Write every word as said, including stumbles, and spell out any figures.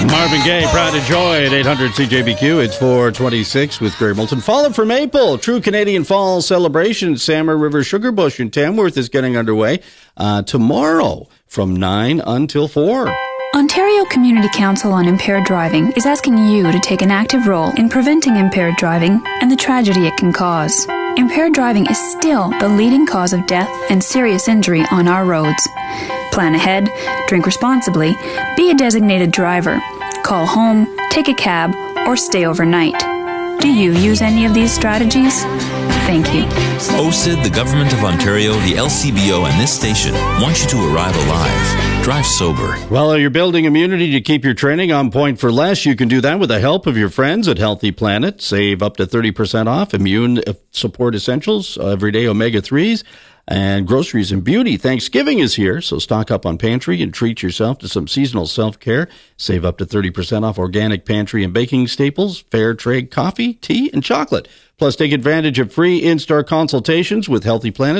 Marvin Gaye, Pride and Joy at eight hundred C J B Q. It's four twenty-six with Greg Moulton. Fallen from Maple, true Canadian fall celebration. Salmon River Sugar Bush in Tamworth is getting underway uh, tomorrow from nine until four. Ontario Community Council on Impaired Driving is asking you to take an active role in preventing impaired driving and the tragedy it can cause. Impaired driving is still the leading cause of death and serious injury on our roads. Plan ahead, drink responsibly, be a designated driver, call home, take a cab, or stay overnight. Do you use any of these strategies? Thank you. O C I D, the Government of Ontario, the L C B O, and this station want you to arrive alive. Drive sober. Well, you're building immunity to keep your training on point for less. You can do that with the help of your friends at Healthy Planet. Save up to thirty percent off immune support essentials, everyday omega threes, and groceries and beauty. Thanksgiving is here, so stock up on pantry and treat yourself to some seasonal self-care. Save up to thirty percent off organic pantry and baking staples, fair trade coffee, tea, and chocolate. Plus, take advantage of free in-store consultations with Healthy Planet.